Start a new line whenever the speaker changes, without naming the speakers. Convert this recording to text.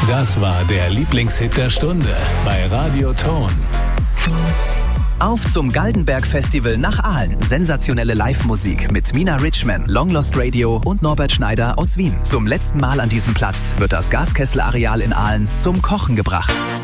Das war der Lieblingshit der Stunde bei Radio Ton.
Auf zum Galdenberg-Festival nach Aalen. Sensationelle Live-Musik mit Mina Richman, Long Lost Radio und Norbert Schneider aus Wien. Zum letzten Mal an diesem Platz wird das Gaskessel-Areal in Aalen zum Kochen gebracht.